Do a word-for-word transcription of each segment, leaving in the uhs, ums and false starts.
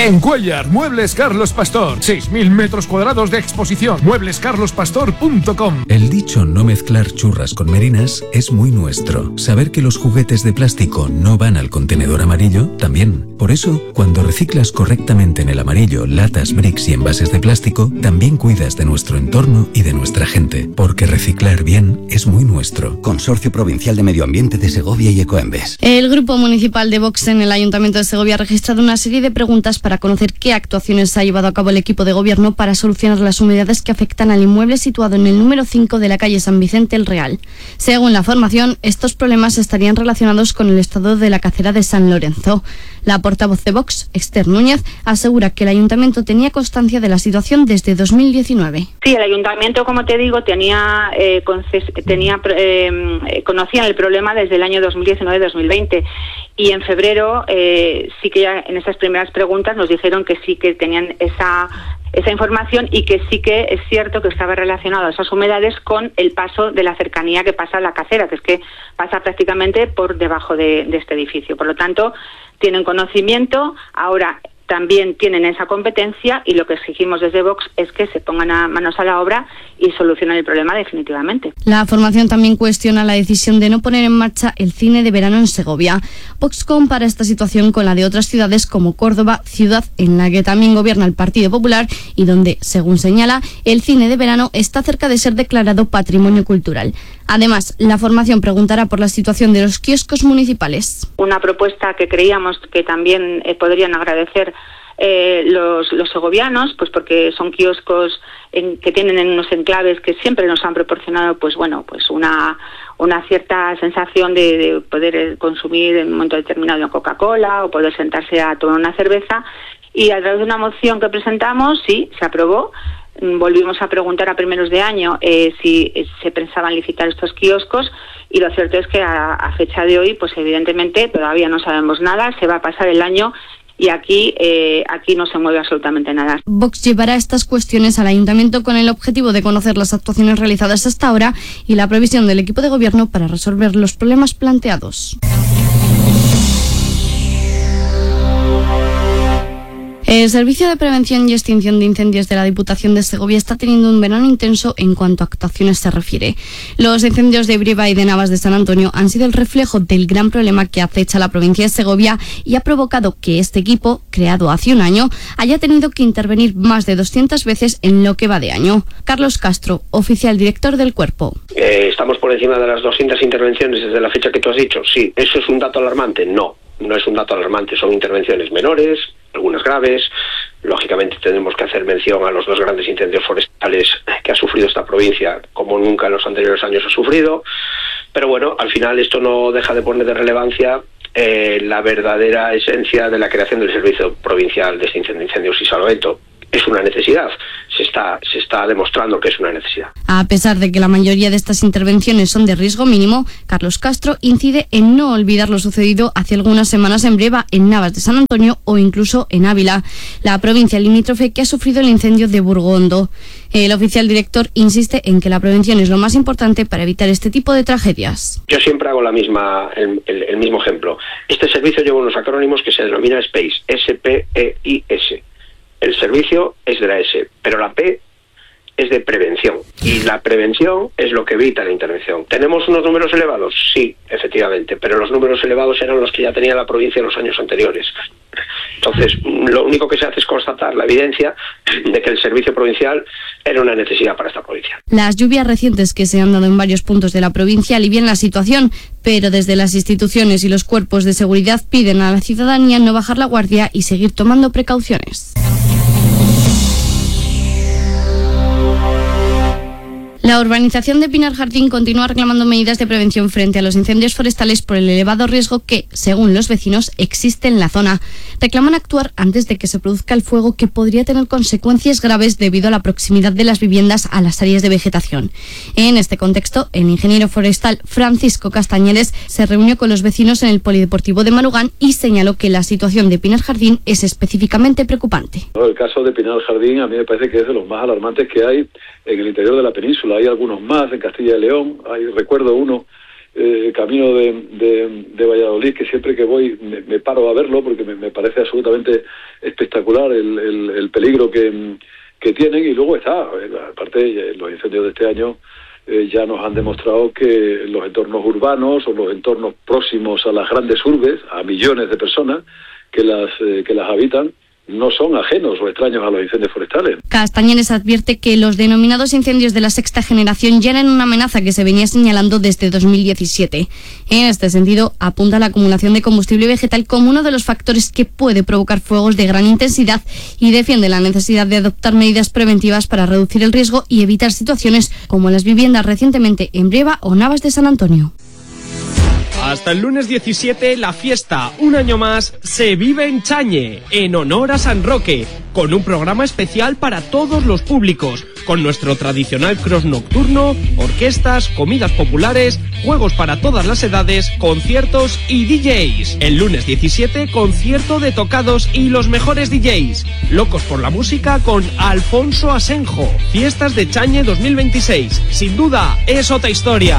En Cuéllar, Muebles Carlos Pastor. seis mil metros cuadrados de exposición. muebles carlos pastor punto com. El dicho no mezclar churras con merinas es muy nuestro. Saber que los juguetes de plástico no van al contenedor amarillo, también. Por eso, cuando reciclas correctamente en el amarillo latas, bricks y envases de plástico, también cuidas de nuestro entorno y de nuestra gente. Porque reciclar bien es muy nuestro. Consorcio Provincial de Medio Ambiente de Segovia y Ecoembes. El Grupo Municipal de Vox en el Ayuntamiento de Segovia ha registrado una serie de preguntas para conocer qué actuaciones ha llevado a cabo el equipo de gobierno para solucionar las humedades que afectan al inmueble situado en el número cinco de la calle San Vicente el Real. Según la formación, estos problemas estarían relacionados con el estado de la cacera de San Lorenzo. La portavoz de Vox, Esther Núñez, asegura que el Ayuntamiento tenía constancia de la situación desde dos mil diecinueve. Sí, el Ayuntamiento, como te digo, tenía, eh, conces- tenía eh, conocían el problema desde el año dos mil diecinueve dos mil veinte y en febrero eh, sí que ya en esas primeras preguntas nos dijeron que sí que tenían esa esa información y que sí que es cierto que estaba relacionado esas humedades con el paso de la cercanía que pasa a la cacera, que es que pasa prácticamente por debajo de, de este edificio. Por lo tanto, tienen conocimiento, ahora también tienen esa competencia y lo que exigimos desde Vox es que se pongan a manos a la obra y solucionen el problema definitivamente. La formación también cuestiona la decisión de no poner en marcha el cine de verano en Segovia. Vox compara esta situación con la de otras ciudades como Córdoba, ciudad en la que también gobierna el Partido Popular y donde, según señala, el cine de verano está cerca de ser declarado patrimonio cultural. Además, la formación preguntará por la situación de los kioscos municipales. Una propuesta que creíamos que también eh, podrían agradecer eh, los, los segovianos, pues porque son kioscos en, que tienen en unos enclaves que siempre nos han proporcionado, pues bueno, pues una una cierta sensación de, de poder consumir en un momento determinado una Coca-Cola o poder sentarse a tomar una cerveza. Y a través de una moción que presentamos, sí, se aprobó. Volvimos a preguntar a primeros de año eh, si eh, se pensaban licitar estos kioscos y lo cierto es que a, a fecha de hoy, pues evidentemente todavía no sabemos nada, se va a pasar el año y aquí eh, aquí no se mueve absolutamente nada. Vox llevará estas cuestiones al Ayuntamiento con el objetivo de conocer las actuaciones realizadas hasta ahora y la previsión del equipo de gobierno para resolver los problemas planteados. El Servicio de Prevención y Extinción de Incendios de la Diputación de Segovia está teniendo un verano intenso en cuanto a actuaciones se refiere. Los incendios de Brieva y de Navas de San Antonio han sido el reflejo del gran problema que acecha la provincia de Segovia y ha provocado que este equipo, creado hace un año, haya tenido que intervenir más de doscientas veces en lo que va de año. Carlos Castro, oficial director del cuerpo. Eh, ¿Estamos por encima de las doscientas intervenciones desde la fecha que tú has dicho? Sí. ¿Eso es un dato alarmante? No. No es un dato alarmante, son intervenciones menores, algunas graves. Lógicamente tenemos que hacer mención a los dos grandes incendios forestales que ha sufrido esta provincia, como nunca en los anteriores años ha sufrido. Pero bueno, al final esto no deja de poner de relevancia eh, la verdadera esencia de la creación del Servicio Provincial de Extinción de Incendios y Salvamento. Es una necesidad, se está, se está demostrando que es una necesidad. A pesar de que la mayoría de estas intervenciones son de riesgo mínimo, Carlos Castro incide en no olvidar lo sucedido hace algunas semanas en Brieva, en Navas de San Antonio o incluso en Ávila, la provincia limítrofe que ha sufrido el incendio de Burgondo. El oficial director insiste en que la prevención es lo más importante para evitar este tipo de tragedias. Yo siempre hago la misma, el, el, el mismo ejemplo. Este servicio lleva unos acrónimos que se denomina SPACE, S P E I S. El servicio es de la S, pero la P es de prevención. Y la prevención es lo que evita la intervención. ¿Tenemos unos números elevados? Sí, efectivamente, pero los números elevados eran los que ya tenía la provincia en los años anteriores. Entonces, lo único que se hace es constatar la evidencia de que el servicio provincial era una necesidad para esta provincia. Las lluvias recientes que se han dado en varios puntos de la provincia alivian la situación, pero desde las instituciones y los cuerpos de seguridad piden a la ciudadanía no bajar la guardia y seguir tomando precauciones. La urbanización de Pinar Jardín continúa reclamando medidas de prevención frente a los incendios forestales por el elevado riesgo que, según los vecinos, existe en la zona. Reclaman actuar antes de que se produzca el fuego que podría tener consecuencias graves debido a la proximidad de las viviendas a las áreas de vegetación. En este contexto, el ingeniero forestal Francisco Castañeres se reunió con los vecinos en el Polideportivo de Marugán y señaló que la situación de Pinar Jardín es específicamente preocupante. El caso de Pinar Jardín a mí me parece que es de los más alarmantes que hay en el interior de la península. Hay algunos más en Castilla y León, hay, recuerdo uno eh, camino de, de, de Valladolid, que siempre que voy me, me paro a verlo porque me, me parece absolutamente espectacular el, el, el peligro que, que tienen. Y luego está, aparte, los incendios de este año eh, ya nos han demostrado que los entornos urbanos o los entornos próximos a las grandes urbes, a millones de personas que las, eh, que las habitan, no son ajenos o extraños a los incendios forestales. Castañares advierte que los denominados incendios de la sexta generación ya eran una amenaza que se venía señalando desde dos mil diecisiete. En este sentido, apunta la acumulación de combustible vegetal como uno de los factores que puede provocar fuegos de gran intensidad y defiende la necesidad de adoptar medidas preventivas para reducir el riesgo y evitar situaciones como las viviendas recientemente en Breva o Navas de San Antonio. Hasta el lunes diecisiete, la fiesta, un año más, se vive en Chañe, en honor a San Roque, con un programa especial para todos los públicos, con nuestro tradicional cross nocturno, orquestas, comidas populares, juegos para todas las edades, conciertos y D Js. El lunes diecisiete, concierto de tocados y los mejores D Js. Locos por la música con Alfonso Asenjo. Fiestas de Chañe dos mil veintiséis. Sin duda, es otra historia.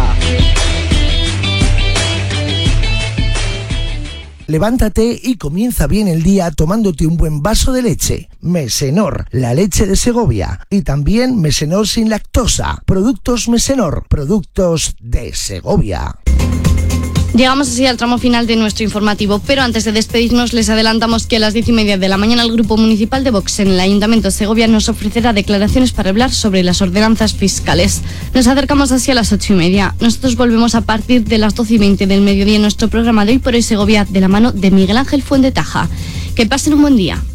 Levántate y comienza bien el día tomándote un buen vaso de leche. Mesenor, la leche de Segovia. Y también Mesenor sin lactosa. Productos Mesenor, productos de Segovia. Llegamos así al tramo final de nuestro informativo, pero antes de despedirnos les adelantamos que a las diez y media de la mañana el Grupo Municipal de Vox en el Ayuntamiento de Segovia nos ofrecerá declaraciones para hablar sobre las ordenanzas fiscales. Nos acercamos así a las ocho y media. Nosotros volvemos a partir de las doce y veinte del mediodía en nuestro programa de Hoy por Hoy Segovia de la mano de Miguel Ángel Fuendetaja. Que pasen un buen día.